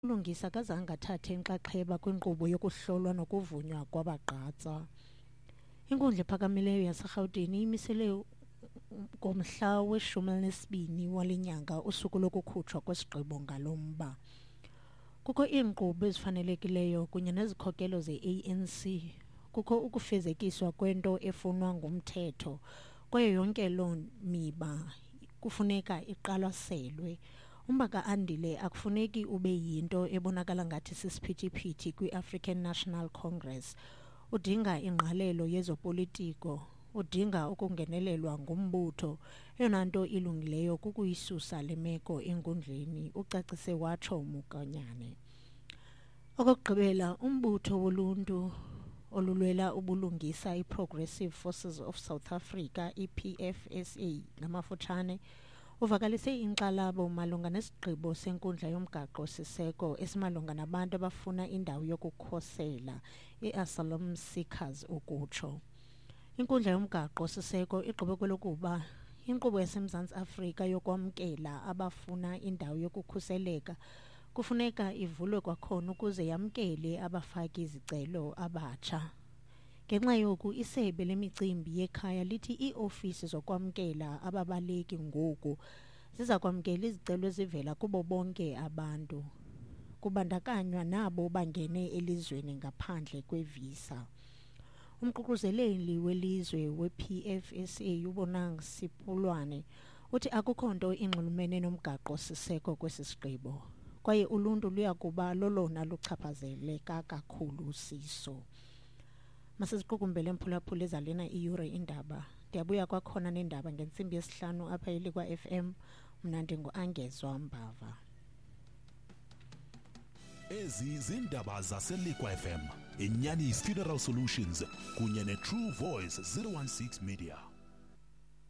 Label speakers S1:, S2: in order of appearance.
S1: ulungisa kazange athathe inxaxheba kwinkqubo yokuhlolwa nokuvunywa kwabagqatsa. Inkundla ephakamileyo yaseRhawutini imisele ngomhla we-12 wale nyanga usuku lokukhutshwa kwesigqibo ngalo mba. Kukho iinkqubo ezifanelekileyo kunye nezikhokelo ze-ANC. Kukho ukufezekiswa kwento efunwa ngumthetho kwaye yonke loo miba kufuneka iqwalaselwe. Umba ka-Andile akufuneki ube yinto ebonakala ngathi sisiphithiphithi kwi-African National Congress. Udinga ingqalelo yezopolitiko, udinga ukungenelelwa ngumbutho. Eyona nto ilungileyo kukuyisusa le meko enkundleni, ucacise watsho Mokonyane. Okokugqibela, umbutho woluntu olulwela ubulungisa i-Progressive Forces of South Africa, i-PFSA ngamafutshane, uvakalise inkxalabo malunga nesigqibo senkundla yomgaqo-siseko esimalunga nabantu abafuna indawo yokukhosela, i-asylum seekers ukutsho. Inkundla yomgaqo-siseko igqibe kwelokuba inkqubo yaseMzantsi Afrika yokwamkela abafuna indawo yokukhuseleka kufuneka ivulwe kwakhona ukuze yamkele abafaki izicelo abatsha. Ngenxa yoku isebe lemicimbi yekhaya lithi iiofisi zokwamkela ababaleki ngoku ziza kwamkela izicelo ezivela kubo bonke abantu, kubandakanywa nabo bangene elizweni ngaphandle kwevisa. Umququzeleli welizwe we-PFSA uBonang Sipulwane uthi akukho nto inxulumene nomgaqo-siseko kwesi sigqibo, kwaye uluntu luya kuba lolona luchaphazeleka kakhulu siso. Masiziqukumbele mphulaphula ezalena iyure indaba. Ndiyabuya kwakhona nendaba ngentsimbi yesihlanu apha eLikwa FM. Mna ndingu-Angezwa Mbava.
S2: Ezi zindaba zaseLikwa FM, Inyani's Funeral Solutions kunye neTrue Voice 016 Media.